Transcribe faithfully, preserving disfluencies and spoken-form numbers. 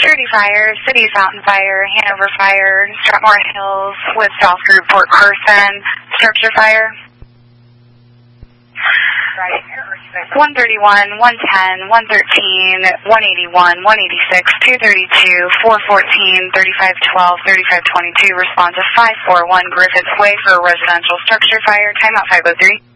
Security Fire, City Fountain Fire, Hanover Fire, Strathmore Hills, with South Group, Port Carson, Structure Fire. one thirty-one, one ten, one thirteen, one eighty-one, one eighty-six, two thirty-two, four fourteen, thirty-five twelve, thirty-five twenty-two, response to five four one Griffiths Way for a residential structure fire, timeout five oh three.